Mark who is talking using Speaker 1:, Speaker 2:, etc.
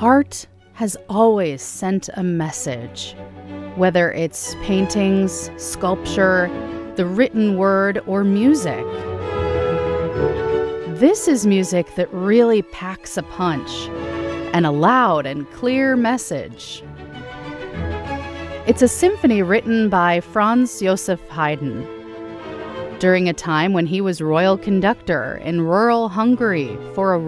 Speaker 1: Art has always sent a message, whether it's paintings, sculpture, the written word, or music. This is music that really packs a punch and a loud and clear message. It's a symphony written by Franz Joseph Haydn during a time when he was royal conductor in rural Hungary for a